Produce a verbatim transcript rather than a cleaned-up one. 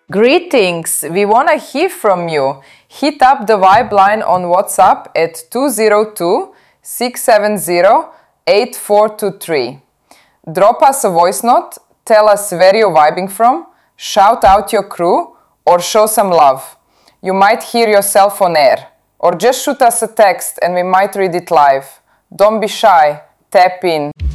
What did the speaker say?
Greetings! We want to hear from you. Hit up the Vibe line on WhatsApp at two zero two, six seven zero, eight four two three. Drop us a voice note, tell us where you're vibing from, shout out your crew, or show some love. You might hear yourself on air. Or just shoot us a text and we might read it live. Don't be shy. Tap in.